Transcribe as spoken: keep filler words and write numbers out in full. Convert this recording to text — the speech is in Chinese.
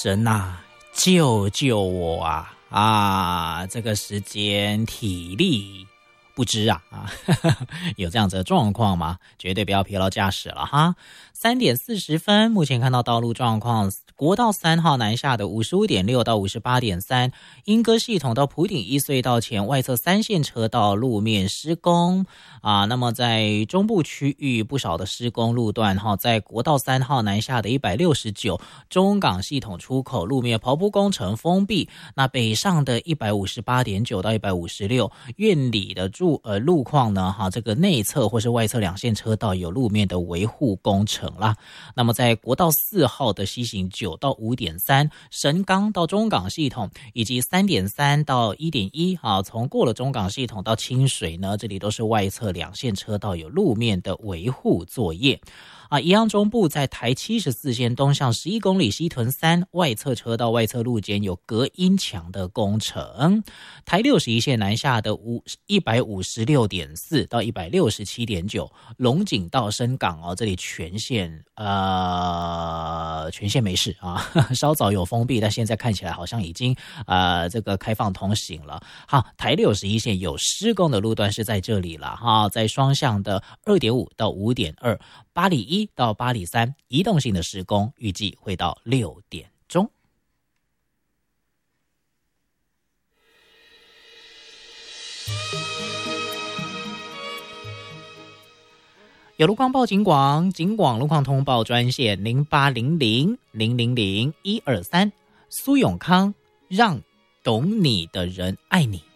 神啊，救救我啊！啊，这个时间体力不支啊啊，有这样子的状况吗？绝对不要疲劳驾驶了哈。三点四十分，目前看到道路状况，国道三号南下的五十五点六到五十八点三，莺歌系统到埔顶一隧道前外侧三线车道路面施工啊。那么在中部区域不少的施工路段哈，在国道三号南下的一百六十九中港系统出口路面刨铺工程封闭，那北上的一百五十八点九到一百五十六院里的住呃路况呢哈，这个内侧或是外侧两线车道有路面的维护工程啦。那么在国道四号的西行九到五点三，神冈到中港系统，以及三点三到一点一啊，从过了中港系统到清水呢，这里都是外侧两线车道有路面的维护作业。啊，宜阳中部在台七十四线东向十一公里西屯三外侧车道外侧路间有隔音墙的工程。台六十一线南下的一百五十六点四到一百六十七点九，龙井到深港哦，这里全线呃全线没事啊，稍早有封闭，但现在看起来好像已经呃这个开放通行了。好，台六十一线有施工的路段是在这里了哈，在双向的二点五到五点二。八里一到八里三移动性的施工，预计会到六点钟。有路况报警广，警广路况通报专线零八零零零零零一二三，苏永康，让懂你的人爱你。